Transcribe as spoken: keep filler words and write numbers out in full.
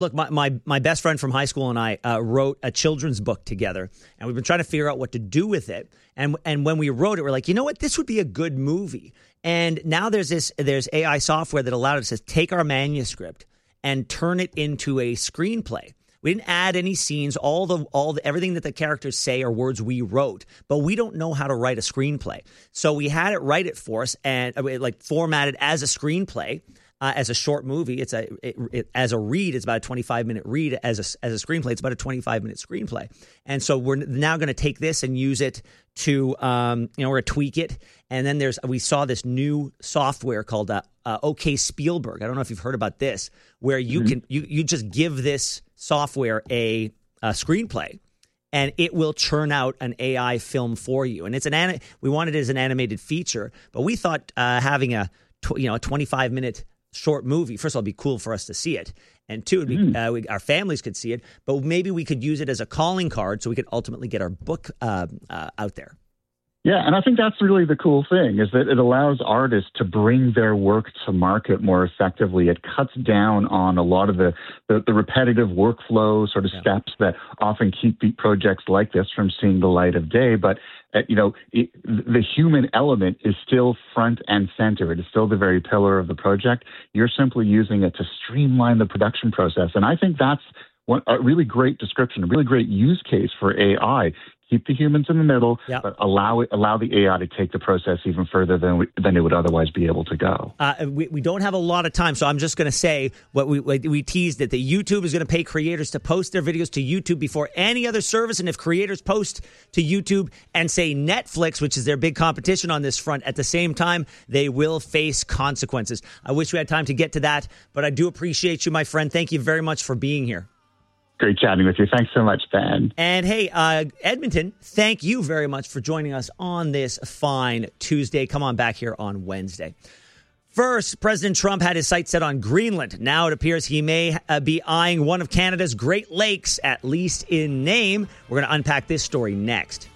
Look, my, my, my best friend from high school and I uh, wrote a children's book together, and we've been trying to figure out what to do with it. And and when we wrote it, we're like, you know what? This would be a good movie. And now there's this there's A I software that allowed us to take our manuscript and turn it into a screenplay. We didn't add any scenes. All the all the, everything that the characters say are words we wrote, but we don't know how to write a screenplay. So we had it write it for us and uh, like formatted as a screenplay. Uh, as a short movie, it's a it, it, as a read, it's about a twenty-five minute read. As a as a screenplay, it's about a twenty-five minute screenplay. And so we're now going to take this and use it to um, you know, we're going to tweak it. And then there's we saw this new software called uh, uh, OK Spielberg. I don't know if you've heard about this, where you mm-hmm. can you you just give this software a, a screenplay, and it will churn out an A I film for you. And it's an anim- we wanted it as an animated feature, but we thought uh, having a tw- you know a twenty-five minute short movie, first of all, it'd be cool for us to see it, and two, it'd be, mm. uh, we, our families could see it, but maybe we could use it as a calling card so we could ultimately get our book uh, uh, out there. Yeah, and I think that's really the cool thing, is that it allows artists to bring their work to market more effectively. It cuts down on a lot of the, the, the repetitive workflow sort of yeah. steps that often keep projects like this from seeing the light of day. But, uh, you know, it, the human element is still front and center. It is still the very pillar of the project. You're simply using it to streamline the production process. And I think that's one, a really great description, a really great use case for A I. Keep the humans in the middle, yep. but allow it, allow the A I to take the process even further than we, than it would otherwise be able to go. Uh, we, we don't have a lot of time, so I'm just going to say what we we teased, that the YouTube is going to pay creators to post their videos to YouTube before any other service. And if creators post to YouTube and say Netflix, which is their big competition on this front, at the same time, they will face consequences. I wish we had time to get to that, but I do appreciate you, my friend. Thank you very much for being here. Great chatting with you. Thanks so much, Ben. And hey, uh, Edmonton, thank you very much for joining us on this fine Tuesday. Come on back here on Wednesday. First, President Trump had his sights set on Greenland. Now it appears he may uh, be eyeing one of Canada's Great Lakes, at least in name. We're going to unpack this story next.